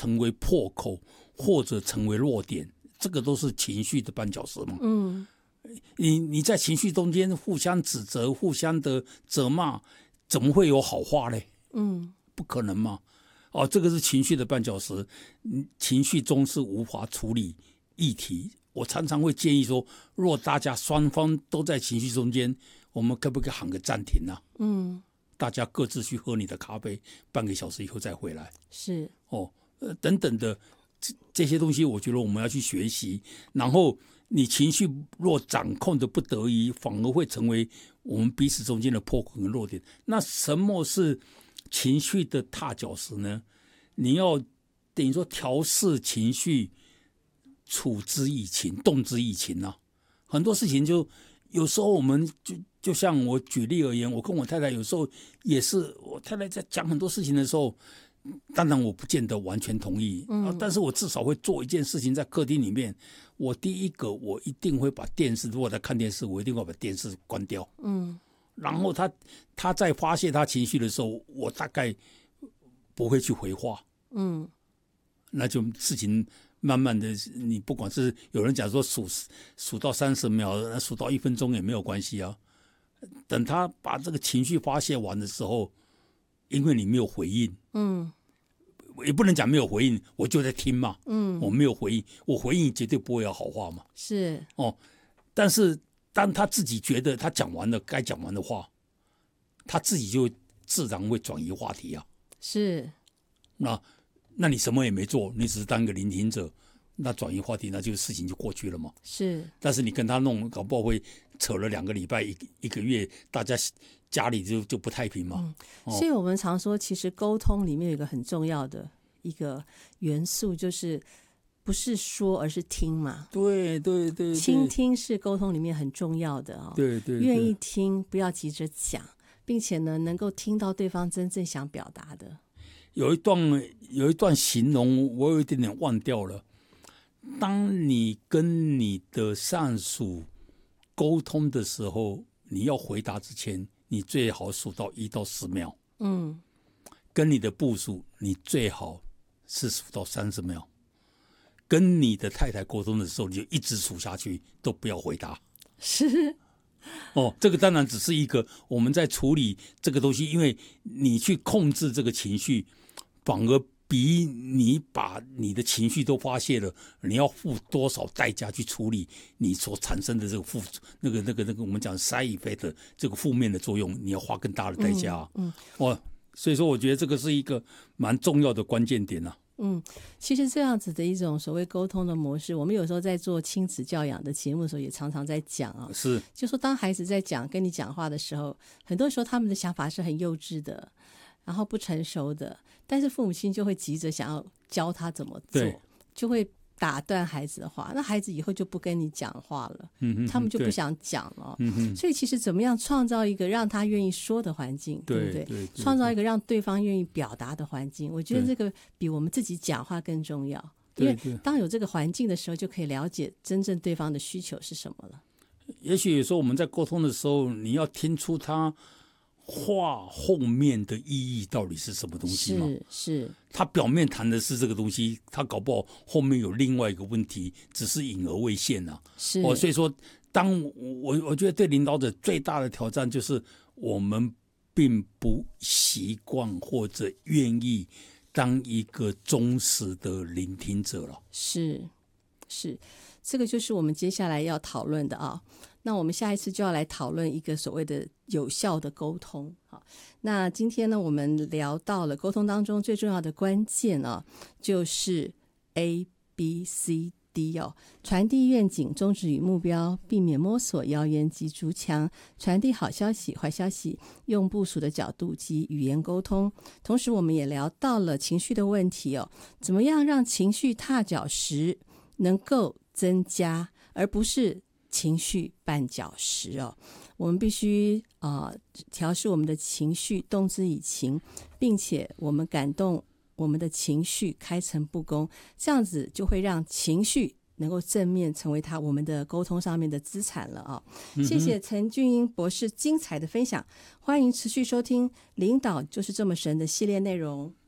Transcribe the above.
成为破口或者成为弱点，这个都是情绪的绊脚石嘛。你在情绪中间互相指责、互相的责骂，怎么会有好话嘞？不可能嘛。这个是情绪的绊脚石，情绪中是无法处理议题。我常常会建议说，如果大家双方都在情绪中间，我们可不可以喊个暂停啊？大家各自去喝你的咖啡，半个小时以后再回来。 是等等的这些东西，我觉得我们要去学习。然后你情绪若掌控的不得已，反而会成为我们彼此中间的破口跟弱点。那什么是情绪的踏脚石呢？你要等于说调试情绪，处之以情，动之以情啊。很多事情就有时候我们就像我举例而言，我跟我太太有时候也是，我太太在讲很多事情的时候，当然我不见得完全同意，但是我至少会做一件事情，在客厅里面，我第一个我一定会把电视，如果在看电视，我一定会把电视关掉。然后他在发泄他情绪的时候，我大概不会去回话。那就事情慢慢的，你不管是有人讲说数到30秒，数到1分钟也没有关系啊。等他把这个情绪发泄完的时候，因为你没有回应，也不能讲没有回应，我就在听嘛，我没有回应，我回应绝对不会有好话嘛， 是但是当他自己觉得他讲完了该讲完的话，他自己就自然会转移话题啊。 是， 那你什么也没做，你只是当个聆听者，那转移话题，那就事情就过去了嘛。 是， 但是你跟他弄，搞不好会扯了2个礼拜、一个月，大家家里就不太平嘛。 所以我们常说，其实沟通里面有一个很重要的一个元素，就是不是说，而是听嘛。 对， 倾听是沟通里面很重要的对， 愿意听，不要急着讲，并且呢，能够听到对方真正想表达的。 有一段形容，我有一点点忘掉了。当你跟你的上属沟通的时候，你要回答之前，你最好数到1到10秒。跟你的部属，你最好是数到30秒。跟你的太太沟通的时候，你就一直数下去，都不要回答。 是。 这个当然只是一个我们在处理这个东西，因为你去控制这个情绪，反而比你把你的情绪都发泄了，你要付多少代价去处理你所产生的这个那个我们讲 side effect 这个负面的作用，你要花更大的代价。所以说我觉得这个是一个蛮重要的关键点啊。 其实这样子的一种所谓沟通的模式，我们有时候在做亲子教养的节目的时候也常常在讲是， 就说当孩子在跟你讲话的时候，很多时候他们的想法是很幼稚的，然后不成熟的，但是父母亲就会急着想要教他怎么做，就会打断孩子的话，那孩子以后就不跟你讲话了，他们就不想讲了。所以其实怎么样创造一个让他愿意说的环境，对不对？创造一个让对方愿意表达的环境，我觉得这个比我们自己讲话更重要。因为当有这个环境的时候，就可以了解真正对方的需求是什么了。 也许有时候我们在沟通的时候，你要听出他话后面的意义到底是什么东西吗？ 是他表面谈的是这个东西，他搞不好后面有另外一个问题，只是隐而未现啊。所以说，当我觉得对领导者最大的挑战就是我们并不习惯或者愿意当一个忠实的聆听者了。 是，这个就是我们接下来要讨论的啊。那我们下一次就要来讨论一个所谓的有效的沟通。好，那今天呢，我们聊到了沟通当中最重要的关键啊，就是 ABCD 传递愿景、宗旨与目标，避免摸索、谣言及筑墙，传递好消息、坏消息，用部属的角度及语言沟通。同时，我们也聊到了情绪的问题怎么样让情绪踏脚石能够增加，而不是情绪绊脚石我们必须调试我们的情绪，动之以情，并且我们感动我们的情绪，开诚布公，这样子就会让情绪能够正面成为我们的沟通上面的资产了谢谢陈俊英博士精彩的分享，欢迎持续收听《领导就是这么神》的系列内容。